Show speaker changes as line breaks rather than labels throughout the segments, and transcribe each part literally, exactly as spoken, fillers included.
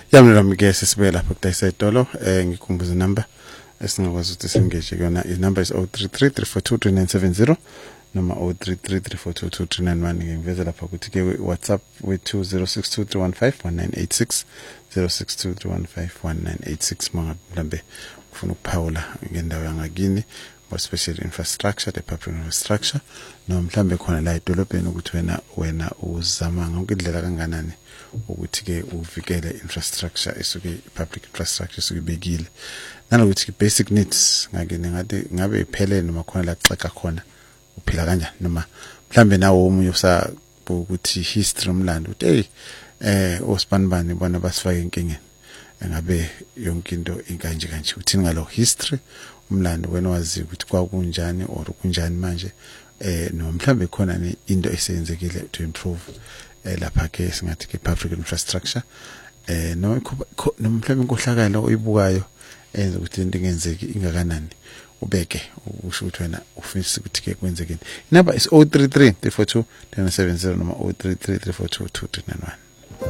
Yamina mike sisibuye lapha kudayisa itolo eh ngikhumbuza number esingakwazi ukuthi singeje kuyona. I number is zero three three three four two three nine seven zero noma zero three three three four two two three nine one. Ngiveza lapha ukuthi ke WhatsApp wethu zero six two three one five one nine eight six zero six two three one five one nine eight six mhlawumbe ufuna ukuphawula ngendawo yangakini special infrastructure, the public infrastructure, no mhlambe khona la edolobheni ukuthi wena wena uzama ngonke indlela kanganani ukuthi ke uvikele infrastructure esuke public infrastructure esuke bekile nalokuthi basic needs ngakini ngathi ngabe iphele noma khona la xeka khona uphila kanjani noma mhlambe nawo umunye usa ukuthi history umlando uthi hey eh ospanbani bona basifake inkingeni ngabe yonke into inkanje kanje uthini ngalo history umlando wena wazi ukuthi kwakunjani or kunjani manje eh no mhlambe khona ni into esenzekile to improve eh lapha ke singathi ke public infrastructure eh no mhlambe inkohlakalo oyibukayo enza ukuthi into ingenzeki ingakanani ubeke usho ukuthi wena ufisa ukuthi ke kwenzekeni. Number is zero three three three four two three nine seven zero noma zero three three three four two two three nine one.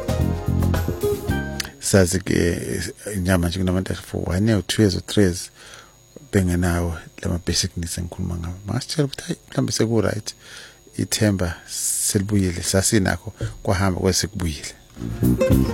Sazi ke inyama nje kunabantu for one year two years or three years bengenawo lama basic needs engikhuluma ngabo. Masitshela ukuthi hayi mhlambe seku right ithemba selibuyile sasinakho kwahamba kwase kubuyile.